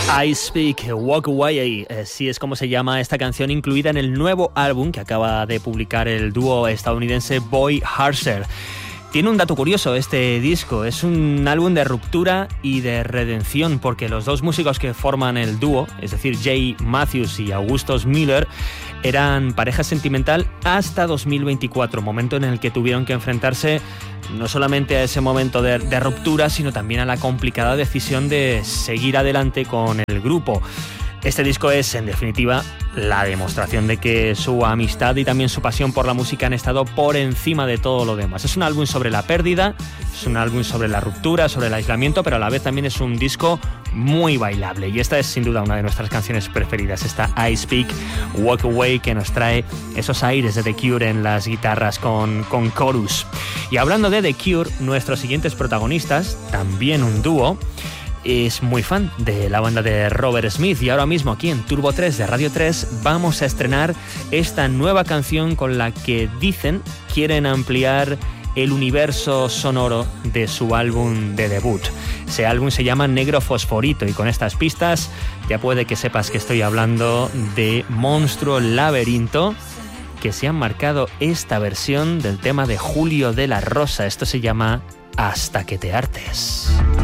I Speak, Walk Away, así es como se llama esta canción, incluida en el nuevo álbum que acaba de publicar el dúo estadounidense Boy Harsher. Tiene un dato curioso este disco, es un álbum de ruptura y de redención, porque los dos músicos que forman el dúo, es decir, Jay Matthews y Augustus Miller, eran pareja sentimental hasta 2024, momento en el que tuvieron que enfrentarse no solamente a ese momento de ruptura, sino también a la complicada decisión de seguir adelante con el grupo. Este disco es, en definitiva, la demostración de que su amistad y también su pasión por la música han estado por encima de todo lo demás. Es un álbum sobre la pérdida, es un álbum sobre la ruptura, sobre el aislamiento, pero a la vez también es un disco muy bailable. Y esta es sin duda una de nuestras canciones preferidas, esta I Speak, Walk Away, que nos trae esos aires de The Cure en las guitarras con chorus. Y hablando de The Cure, nuestros siguientes protagonistas, también un dúo, es muy fan de la banda de Robert Smith, y ahora mismo aquí en Turbo 3 de Radio 3 vamos a estrenar esta nueva canción con la que dicen quieren ampliar el universo sonoro de su álbum de debut. Ese álbum se llama Negro Fosforito, y con estas pistas ya puede que sepas que estoy hablando de Monstruo Laberinto, que se han marcado esta versión del tema de Julio de la Rosa. Esto se llama Hasta que te hartes.